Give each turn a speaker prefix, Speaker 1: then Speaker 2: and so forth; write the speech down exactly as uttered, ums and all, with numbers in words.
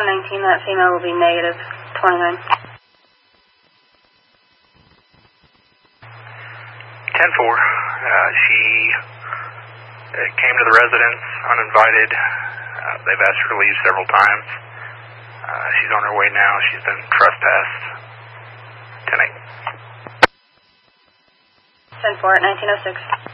Speaker 1: one nineteen, that female will be negative twenty-nine.
Speaker 2: ten four, uh, she uh, came to the residence uninvited. Uh, they've asked her to leave several times. Uh, she's on her way now. She's been trespassed. ten eight.
Speaker 1: ten four at nineteen oh six.